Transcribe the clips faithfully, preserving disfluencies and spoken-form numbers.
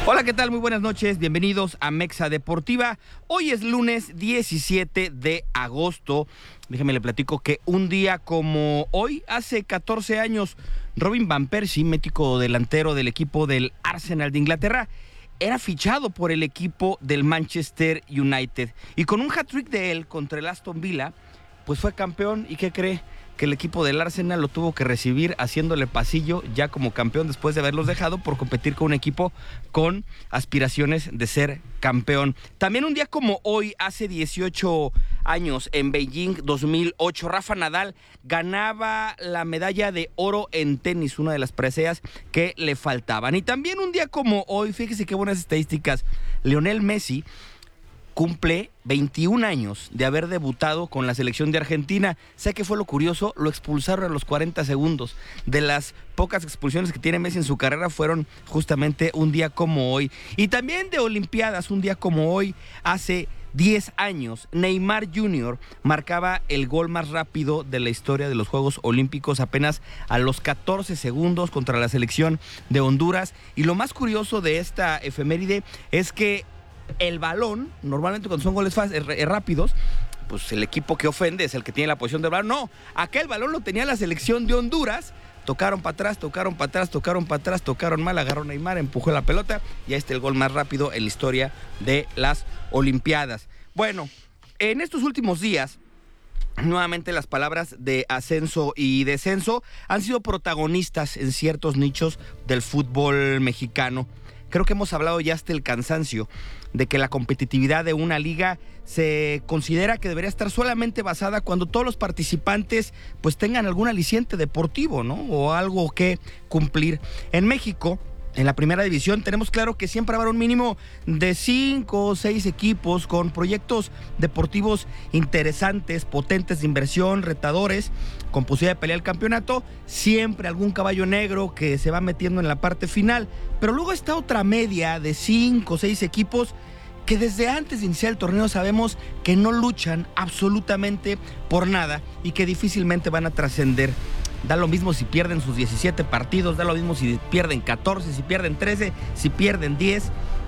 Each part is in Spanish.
Hola, ¿qué tal? Muy buenas noches, bienvenidos a Mexa Deportiva. Hoy es lunes diecisiete de agosto. Déjeme le platico que un día como hoy, hace catorce años, Robin Van Persie, mítico delantero del equipo del Arsenal de Inglaterra, era fichado por el equipo del Manchester United. Y con un hat-trick de él contra el Aston Villa, pues fue campeón. ¿Y qué cree? Que el equipo del Arsenal lo tuvo que recibir haciéndole pasillo ya como campeón después de haberlos dejado por competir con un equipo con aspiraciones de ser campeón. También un día como hoy, hace dieciocho años, en Beijing dos mil ocho, Rafa Nadal ganaba la medalla de oro en tenis, una de las preseas que le faltaban. Y también un día como hoy, fíjese qué buenas estadísticas, Lionel Messi cumple veintiún años de haber debutado con la selección de Argentina. ¿Sabe qué fue lo curioso? Lo expulsaron a los cuarenta segundos. De las pocas expulsiones que tiene Messi en su carrera fueron justamente un día como hoy. Y también de Olimpiadas, un día como hoy, hace diez años, Neymar junior marcaba el gol más rápido de la historia de los Juegos Olímpicos, apenas a los catorce segundos contra la selección de Honduras. Y lo más curioso de esta efeméride es que el balón, normalmente cuando son goles fáciles, rápidos, pues el equipo que ofende es el que tiene la posición del balón. No, aquel balón lo tenía la selección de Honduras. Tocaron para atrás, tocaron para atrás, tocaron para atrás, tocaron mal, agarró Neymar, empujó la pelota y ahí está el gol más rápido en la historia de las Olimpiadas. Bueno, en estos últimos días, nuevamente las palabras de ascenso y descenso han sido protagonistas en ciertos nichos del fútbol mexicano. Creo que hemos hablado ya hasta el cansancio de que la competitividad de una liga se considera que debería estar solamente basada cuando todos los participantes pues tengan algún aliciente deportivo, ¿no? O algo que cumplir. En México, en la primera división, tenemos claro que siempre habrá un mínimo de cinco o seis equipos con proyectos deportivos interesantes, potentes de inversión, retadores, con posibilidad de pelear el campeonato. Siempre algún caballo negro que se va metiendo en la parte final. Pero luego está otra media de cinco o seis equipos que desde antes de iniciar el torneo sabemos que no luchan absolutamente por nada y que difícilmente van a trascender. Da lo mismo si pierden sus diecisiete partidos, da lo mismo si pierden catorce, si pierden trece, si pierden diez.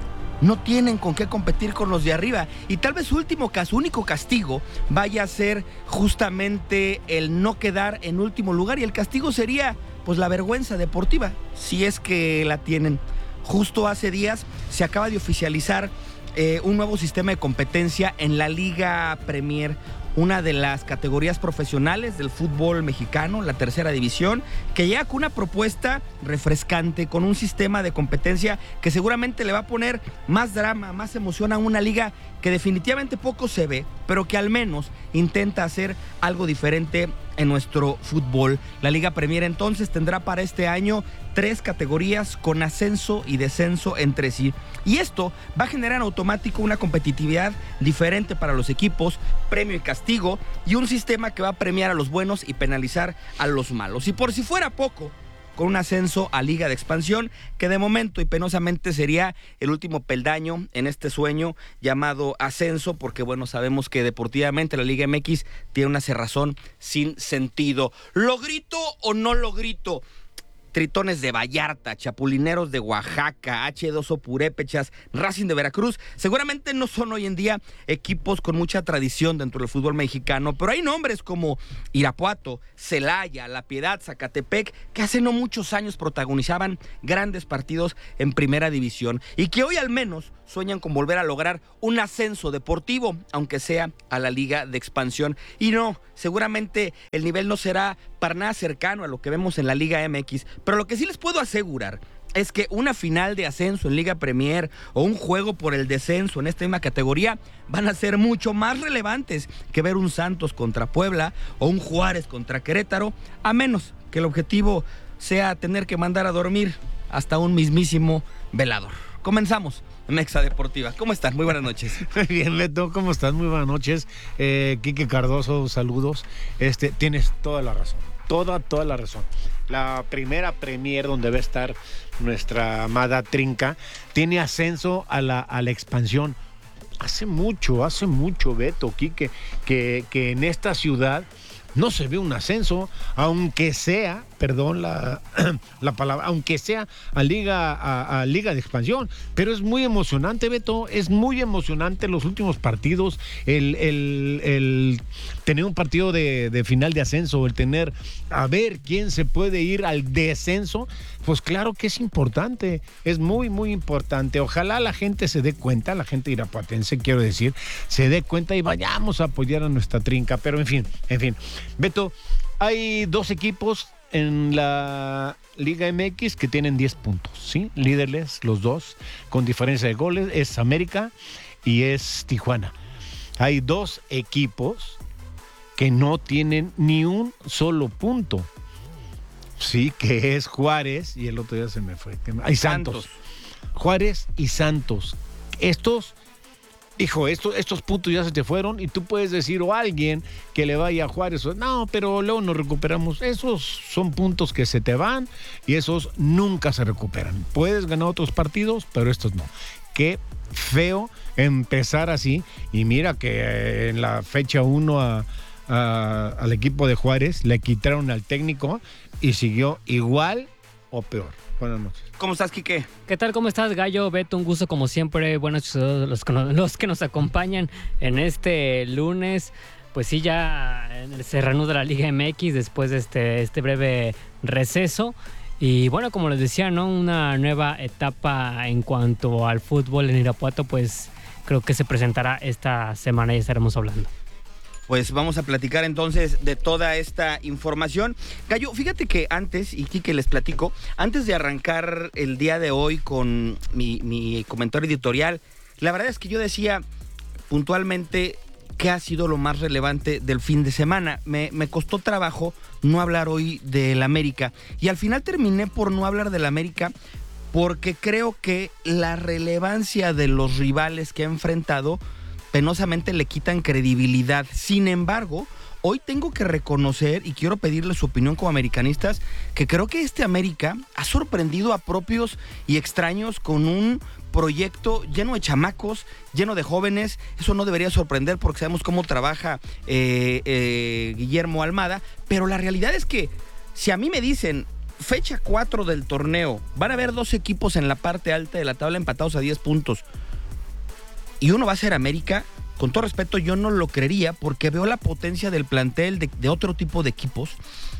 No tienen con qué competir con los de arriba. Y tal vez su último caso, único castigo vaya a ser justamente el no quedar en último lugar. Y el castigo sería pues la vergüenza deportiva, si es que la tienen. Justo hace días se acaba de oficializar eh, un nuevo sistema de competencia en la Liga Premier, una de las categorías profesionales del fútbol mexicano, la tercera división, que llega con una propuesta refrescante, con un sistema de competencia que seguramente le va a poner más drama, más emoción a una liga que definitivamente poco se ve, pero que al menos intenta hacer algo diferente en nuestro fútbol. La Liga Premier entonces tendrá para este año tres categorías con ascenso y descenso entre sí. Y esto va a generar en automático una competitividad diferente para los equipos, premio y castigo, y un sistema que va a premiar a los buenos y penalizar a los malos. Y por si fuera poco, con un ascenso a Liga de Expansión, que de momento y penosamente sería el último peldaño en este sueño llamado ascenso, porque bueno, sabemos que deportivamente la Liga M X tiene una cerrazón sin sentido. ¿Lo grito o no lo grito? Tritones de Vallarta, Chapulineros de Oaxaca, hache dos o Purépechas, Racing de Veracruz, seguramente no son hoy en día equipos con mucha tradición dentro del fútbol mexicano, pero hay nombres como Irapuato, Celaya, La Piedad, Zacatepec, que hace no muchos años protagonizaban grandes partidos en primera división y que hoy al menos sueñan con volver a lograr un ascenso deportivo, aunque sea a la Liga de Expansión. Y no, seguramente el nivel no será para nada cercano a lo que vemos en la Liga M X, pero lo que sí les puedo asegurar es que una final de ascenso en Liga Premier o un juego por el descenso en esta misma categoría van a ser mucho más relevantes que ver un Santos contra Puebla o un Juárez contra Querétaro, a menos que el objetivo sea tener que mandar a dormir hasta un mismísimo velador. Comenzamos. Mexa Deportiva. ¿Cómo están? Muy buenas noches. Muy bien, Beto, ¿cómo estás? Muy buenas noches. Eh, Quique Cardoso, saludos. Este, tienes toda la razón, toda, toda la razón. La primera premier donde va a estar nuestra amada Trinca tiene ascenso a la, a la expansión. Hace mucho, hace mucho, Beto, Quique, que, que en esta ciudad no se ve un ascenso, aunque sea perdón la, la palabra, aunque sea a liga, a, a liga de expansión, pero es muy emocionante, Beto, es muy emocionante los últimos partidos, el, el, el tener un partido de, de final de ascenso, el tener, a ver quién se puede ir al descenso, pues claro que es importante, es muy, muy importante. Ojalá la gente se dé cuenta, la gente irapuatense, quiero decir, se dé cuenta y vayamos a apoyar a nuestra trinca, pero en fin, en fin. Beto, hay dos equipos en la Liga M X que tienen diez puntos, ¿sí? Líderes los dos, con diferencia de goles, es América y es Tijuana. Hay dos equipos que no tienen ni un solo punto, sí, que es Juárez y el otro día se me fue. Hay Santos. Santos. Juárez y Santos. Estos... Hijo, estos, estos puntos ya se te fueron y tú puedes decir o alguien que le vaya a Juárez, no, pero luego nos recuperamos. Esos son puntos que se te van y esos nunca se recuperan. Puedes ganar otros partidos, pero estos no. Qué feo empezar así. Y mira que en la fecha uno a, a, al equipo de Juárez le quitaron al técnico y siguió igual o peor. Buenas noches. ¿Cómo estás, Quique? ¿Qué tal? ¿Cómo estás, Gallo? Beto, un gusto como siempre. Buenas noches a todos los que, nos, los que nos acompañan en este lunes. Pues sí, ya se reanuda la Liga M X después de este, este breve receso. Y bueno, como les decía, ¿no? Una nueva etapa en cuanto al fútbol en Irapuato, pues creo que se presentará esta semana y estaremos hablando. Pues vamos a platicar entonces de toda esta información. Gallo, fíjate que antes, y Quique les platico, antes de arrancar el día de hoy con mi, mi comentario editorial, la verdad es que yo decía puntualmente qué ha sido lo más relevante del fin de semana. Me, me costó trabajo no hablar hoy del América y al final terminé por no hablar del América porque creo que la relevancia de los rivales que ha enfrentado penosamente le quitan credibilidad. Sin embargo, hoy tengo que reconocer y quiero pedirle su opinión como americanistas que creo que este América ha sorprendido a propios y extraños con un proyecto lleno de chamacos, lleno de jóvenes. Eso no debería sorprender porque sabemos cómo trabaja eh, eh, Guillermo Almada, pero la realidad es que si a mí me dicen fecha cuatro del torneo, van a haber dos equipos en la parte alta de la tabla empatados a diez puntos, y uno va a ser América, con todo respeto, yo no lo creería porque veo la potencia del plantel de, de otro tipo de equipos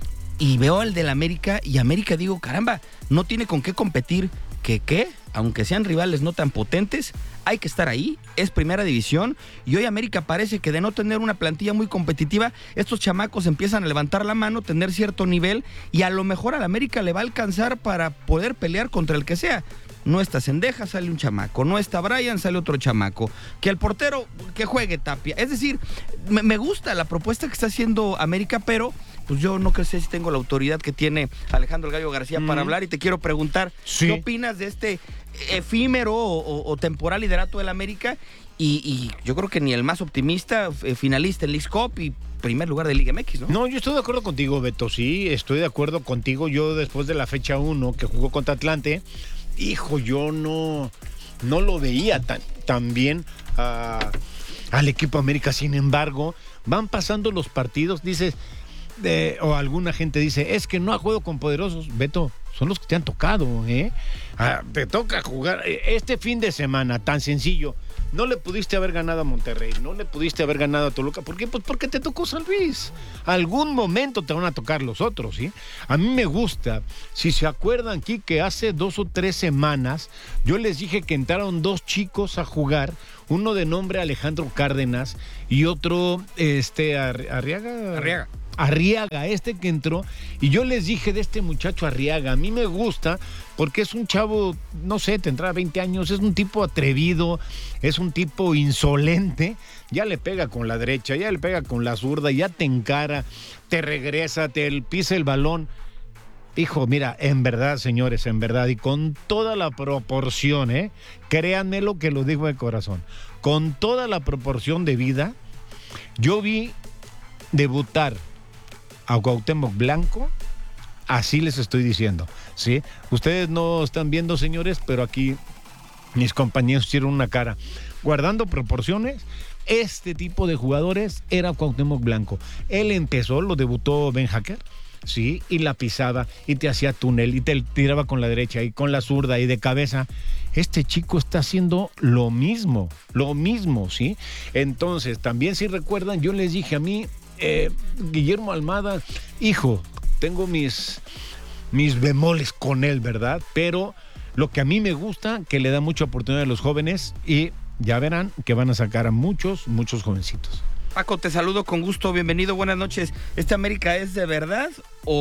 y veo el del América y América digo, caramba, no tiene con qué competir. ¿Qué qué? Aunque sean rivales no tan potentes, hay que estar ahí, es primera división y hoy América parece que de no tener una plantilla muy competitiva, estos chamacos empiezan a levantar la mano, tener cierto nivel y a lo mejor al América le va a alcanzar para poder pelear contra el que sea. No está Cendeja, sale un chamaco. No está Brian, sale otro chamaco. Que el portero, que juegue Tapia. Es decir, me, me gusta la propuesta que está haciendo América, pero pues yo no sé si tengo la autoridad que tiene Alejandro el Gallo García mm. para hablar. Y te quiero preguntar, sí. ¿qué opinas de este efímero o, o, o temporal liderato del América? Y, y yo creo que ni el más optimista, eh, finalista en Leagues Cup y primer lugar de Liga M X, ¿no? No, yo estoy de acuerdo contigo, Beto. Sí, estoy de acuerdo contigo. Yo después de la fecha uno que jugó contra Atlante, hijo, yo no, no lo veía tan, tan bien uh, al equipo América. Sin embargo, van pasando los partidos, dices, eh, o alguna gente dice, es que no ha jugado con poderosos. Beto, son los que te han tocado, ¿eh? Ah, te toca jugar este fin de semana, tan sencillo. No le pudiste haber ganado a Monterrey, no le pudiste haber ganado a Toluca. ¿Por qué? Pues porque te tocó San Luis. Algún momento te van a tocar los otros, ¿sí? A mí me gusta, si se acuerdan aquí que hace dos o tres semanas yo les dije que entraron dos chicos a jugar, uno de nombre Alejandro Cárdenas y otro, este, Arriaga. Arriaga. Arriaga, este que entró, y yo les dije de este muchacho Arriaga, a mí me gusta porque es un chavo, no sé, tendrá veinte años, es un tipo atrevido, es un tipo insolente, ya le pega con la derecha, ya le pega con la zurda, ya te encara, te regresa, te pisa el balón. Hijo, mira, en verdad, señores, en verdad, y con toda la proporción, ¿eh? Créanmelo que lo digo de corazón, con toda la proporción de vida, yo vi debutar a Cuauhtémoc Blanco, así les estoy diciendo, ¿sí? Ustedes no están viendo, señores, pero aquí mis compañeros hicieron una cara. Guardando proporciones, este tipo de jugadores era Cuauhtémoc Blanco. Él empezó, lo debutó Ben Hacker, ¿sí? Y la pisaba, y te hacía túnel, y te tiraba con la derecha, y con la zurda, y de cabeza. Este chico está haciendo lo mismo, lo mismo, ¿sí? Entonces, también si recuerdan, yo les dije a mí, eh, Guillermo Almada, hijo, tengo mis, mis bemoles con él, ¿verdad? Pero lo que a mí me gusta, que le da mucha oportunidad a los jóvenes, y ya verán que van a sacar a muchos, muchos jovencitos. Paco, te saludo con gusto, bienvenido, buenas noches. ¿Este América es de verdad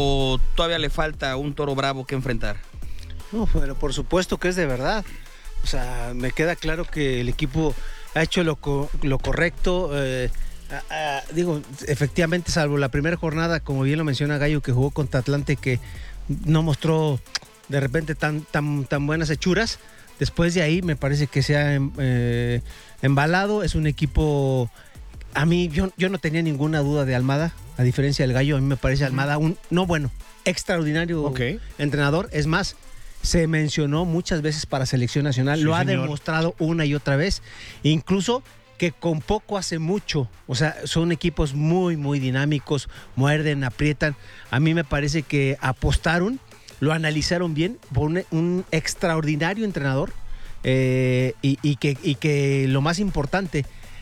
o todavía le falta un toro bravo que enfrentar? No, pero por supuesto que es de verdad. O sea, me queda claro que el equipo ha hecho lo, co- lo correcto. Eh, a, a, digo, efectivamente, salvo la primera jornada, como bien lo menciona Gallo, que jugó contra Atlante, que no mostró de repente tan, tan, tan buenas hechuras. Después de ahí me parece que se ha eh, embalado. Es un equipo... A mí, yo, yo no tenía ninguna duda de Almada, a diferencia del Gallo. A mí me parece Almada un, no bueno, extraordinario okay. entrenador. Es más, se mencionó muchas veces para selección nacional, Sí, lo ha señor. demostrado una y otra vez. Incluso que con poco hace mucho. O sea, son equipos muy, muy dinámicos, muerden, aprietan. A mí me parece que apostaron, lo analizaron bien, por un, un extraordinario entrenador. Eh, y, y, que, y que lo más importante,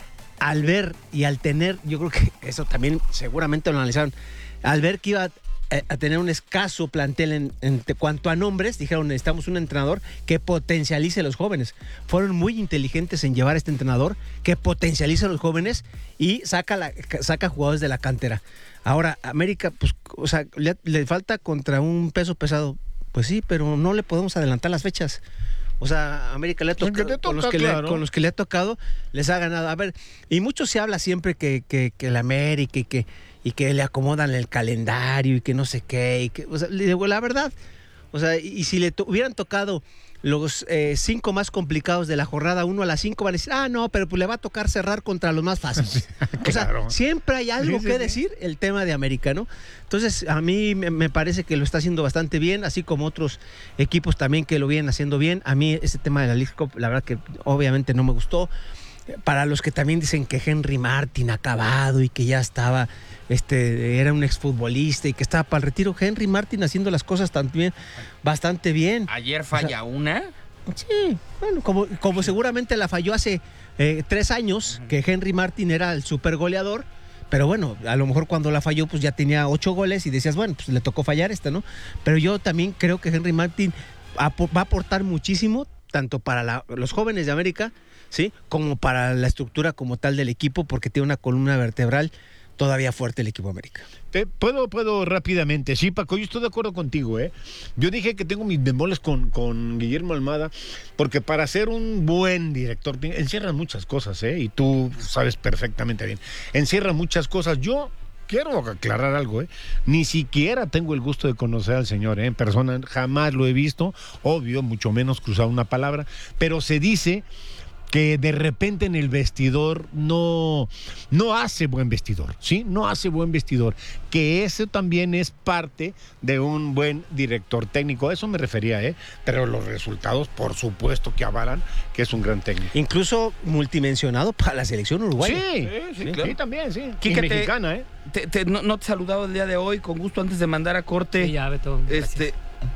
al ver y al tener, yo creo que eso también seguramente lo analizaron, al ver que iba a, a tener un escaso plantel en, en cuanto a nombres, dijeron, necesitamos un entrenador que potencialice a los jóvenes. Fueron muy inteligentes en llevar a este entrenador que potencialice a los jóvenes y saca, la, saca jugadores de la cantera. Ahora, América, pues, o sea, le, le falta contra un peso pesado. Pues sí, pero no le podemos adelantar las fechas. O sea, América le ha tocado, toca, con, los que claro. le, con los que le ha tocado, les ha ganado. A ver, y mucho se habla siempre que, que, que la América y que, y que le acomodan el calendario y que no sé qué. Y que, o sea, le digo, la verdad, o sea, y, y si le to- hubieran tocado los eh, cinco más complicados de la jornada uno a las cinco, van a decir, ah, no, pero pues le va a tocar cerrar contra los más fáciles. Sí, o sea, claro. siempre hay algo Sí, sí, que sí. decir el tema de América, ¿no? Entonces, a mí me, me parece que lo está haciendo bastante bien, así como otros equipos también que lo vienen haciendo bien. A mí ese tema de la League Cup, la verdad que obviamente no me gustó. Para los que también dicen que Henry Martin ha acabado y que ya estaba, este, era un exfutbolista y que estaba para el retiro, Henry Martin haciendo las cosas también bastante bien. Ayer falla O sea, una. Sí, bueno, como, como seguramente la falló hace eh, tres años, que Henry Martin era el super goleador, pero bueno, a lo mejor cuando la falló pues ya tenía ocho goles y decías, bueno, pues le tocó fallar esta, ¿no? Pero yo también creo que Henry Martin apo- va a aportar muchísimo, tanto para la- los jóvenes de América, ¿sí? Como para la estructura como tal del equipo, porque tiene una columna vertebral todavía fuerte el equipo América. Te- puedo, puedo rápidamente. Sí, Paco, yo estoy de acuerdo contigo, ¿eh? Yo dije que tengo mis bemoles con, con Guillermo Almada, porque para ser un buen director encierra muchas cosas, ¿eh? Y tú sabes perfectamente bien. Encierra muchas cosas. Yo quiero aclarar algo, ¿eh? Ni siquiera tengo el gusto de conocer al señor, ¿eh? En persona, jamás lo he visto, obvio, mucho menos cruzado una palabra, pero se dice que de repente en el vestidor no, no hace buen vestidor, ¿sí? No hace buen vestidor, que eso también es parte de un buen director técnico, a eso me refería, ¿eh? Pero los resultados, por supuesto que avalan que es un gran técnico. Incluso multimensionado para la selección uruguaya. Sí, sí, sí, claro. sí, también, sí. Quique, Y te- mexicana, ¿eh? Te- te- no, no te he saludado el día de hoy, con gusto antes de mandar a corte. Sí, ya, Beto. Gracias. este,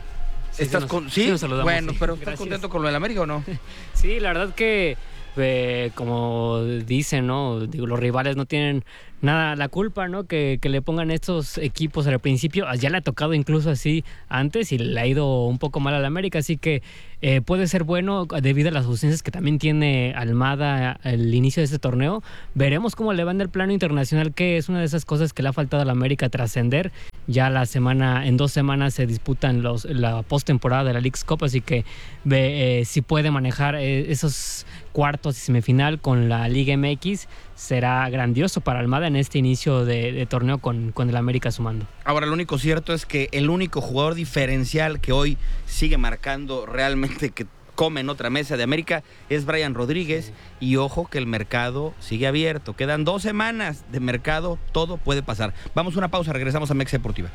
Sí, ¿Estás sí nos- con, sí sí? nos saludamos, Bueno, sí. pero ¿estás Gracias. contento con lo del América o no? Sí, la verdad que, eh, como dicen, ¿no? Digo, los rivales no tienen nada la culpa, ¿no? Que, que le pongan estos equipos al principio. Ya le ha tocado incluso así antes y le ha ido un poco mal al América, así que eh, puede ser bueno debido a las ausencias que también tiene Almada al inicio de este torneo. Veremos cómo le va en el plano internacional, que es una de esas cosas que le ha faltado al América trascender. Ya la semana, en dos semanas se disputan los, la postemporada de la Leagues Cup, así que ve, eh, si puede manejar eh, esos cuartos y semifinal con la Liga M X, será grandioso para Almada en este inicio de, de torneo con, con el América sumando. Ahora, lo único cierto es que el único jugador diferencial que hoy sigue marcando realmente que come en otra mesa de América es Brian Rodríguez. Y ojo que el mercado sigue abierto. Quedan dos semanas de mercado, todo puede pasar. Vamos a una pausa, regresamos a Mexa Deportiva.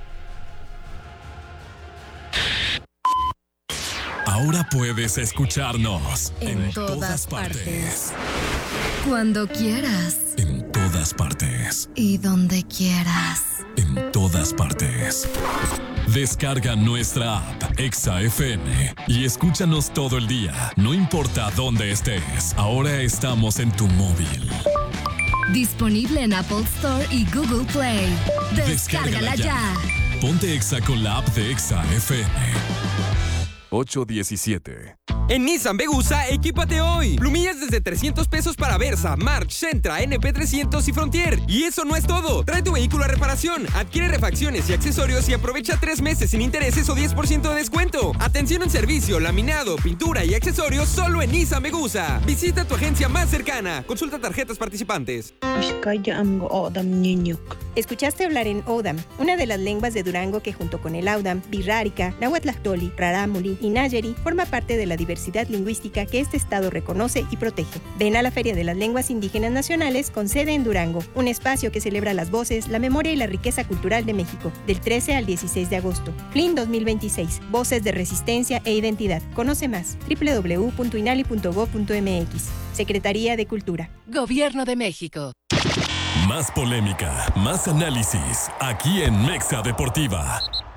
Ahora puedes escucharnos En en, todas todas partes. partes. Cuando quieras. En todas todas partes. Y donde quieras. En todas partes. Descarga nuestra app Exa F M y escúchanos todo el día, no importa dónde estés. Ahora estamos en tu móvil. Disponible en Apple Store y Google Play. Descárgala, Descárgala ya. ya. Ponte Exa con la app de Exa F M. ocho diecisiete. En Nissan Vegusa, equípate hoy. Plumillas desde trescientos pesos para Versa, March, Sentra, N P trescientos y Frontier. Y eso no es todo. Trae tu vehículo a reparación, adquiere refacciones y accesorios y aprovecha tres meses sin intereses o diez por ciento de descuento. Atención en servicio, laminado, pintura y accesorios solo en Nissan Vegusa. Visita tu agencia más cercana. Consulta tarjetas participantes. Escuchaste hablar en Odam, una de las lenguas de Durango que junto con el Audam, Birrárica, Nahuatlactoli, Rarámuri y Nayeri forma parte de la diversidad lingüística que este estado reconoce y protege. Ven a la Feria de las Lenguas Indígenas Nacionales con sede en Durango, un espacio que celebra las voces, la memoria y la riqueza cultural de México, del trece al dieciséis de agosto. F L I N dos mil veintiséis, Voces de Resistencia e Identidad. Conoce más, doble u doble u doble u punto inali punto gob punto eme equis. Secretaría de Cultura. Gobierno de México. Más polémica, más análisis, aquí en Mexa Deportiva.